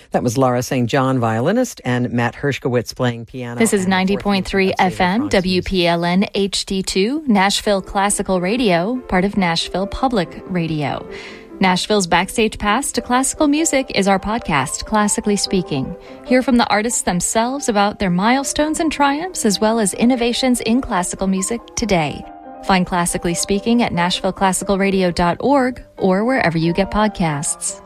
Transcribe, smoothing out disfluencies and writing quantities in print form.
That was Laura St. John, violinist, and Matt Hershkowitz playing piano. This is 90.3 FM, WPLN HD2, Nashville Classical Radio, part of Nashville Public Radio. Nashville's Backstage Pass to Classical Music is our podcast, Classically Speaking. Hear from the artists themselves about their milestones and triumphs, as well as innovations in classical music today. Find Classically Speaking at NashvilleClassicalRadio.org or wherever you get podcasts.